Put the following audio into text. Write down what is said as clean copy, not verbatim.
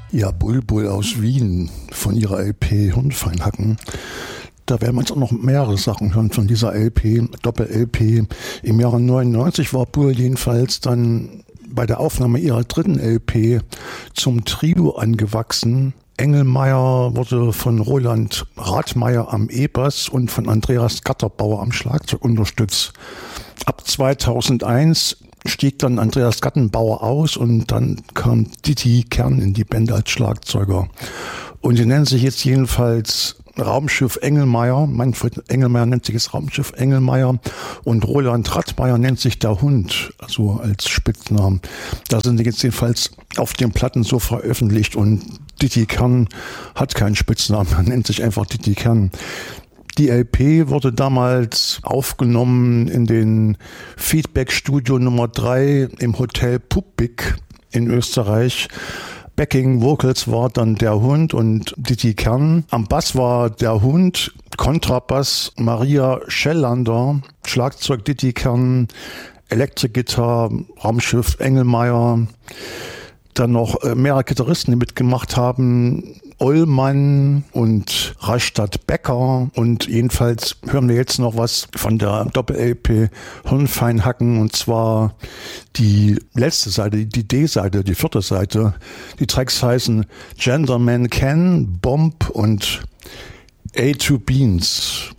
Ja, Bulbul aus Wien von ihrer LP Hirnfeinhacken. Da werden wir jetzt auch noch mehrere Sachen hören von dieser LP, Doppel-LP. Im Jahre 99 war Bull jedenfalls dann bei der Aufnahme ihrer dritten LP zum Trio angewachsen. Engelmeier wurde von Roland Rathmeier am E-Bass und von Andreas Gatterbauer am Schlagzeug unterstützt. Ab 2001 stieg dann Andreas Gattenbauer aus und dann kam Didi Kern in die Band als Schlagzeuger. Und sie nennen sich jetzt jedenfalls Raumschiff Engelmeier. Manfred Engelmeier nennt sich jetzt Raumschiff Engelmeier und Roland Rathmeier nennt sich der Hund, also als Spitznamen. Da sind die jetzt jedenfalls auf den Platten so veröffentlicht und Didi Kern hat keinen Spitznamen, er nennt sich einfach Didi Kern. Die LP wurde damals aufgenommen in den Feedback-Studio Nummer 3 im Hotel Puppig in Österreich. Backing Vocals war dann der Hund und Didi Kern. Am Bass war der Hund, Kontrabass Maria Schellander, Schlagzeug Didi Kern, Elektrogitarre Raumschiff Engelmeier. Dann noch mehrere Gitarristen, die mitgemacht haben, Ollmann und Rastatt Becker. Und jedenfalls hören wir jetzt noch was von der Doppel-LP Hirnfeinhacken, und zwar die letzte Seite, die D-Seite, die vierte Seite. Die Tracks heißen Gentleman Can, Bomb und A2 Beans.